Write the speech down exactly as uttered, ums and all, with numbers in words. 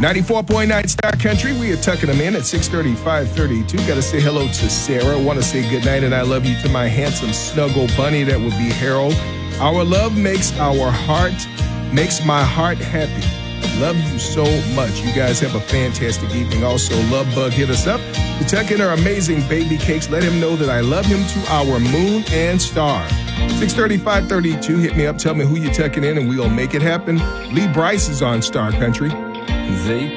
ninety-four point nine Star Country. We are tucking them in at six thirty, five thirty-two. Got to say hello to Sarah. Want to say good night and I love you to my handsome snuggle bunny. That would be Harold. Our love makes our heart, makes my heart happy. Love you so much. You guys have a fantastic evening. Also, Love Bug hit us up to tuck in our amazing baby cakes. Let him know that I love him to our moon and star. six thirty, five thirty-two. Hit me up. Tell me who you're tucking in and we'll make it happen. Lee Bryce is on Star Country. They